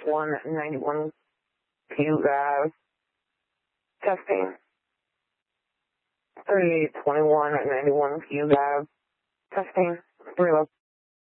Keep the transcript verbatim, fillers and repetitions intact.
one ninety-one Q Ave. Testing. thirty-eight twenty-one ninety-one Q Ave. Testing. Three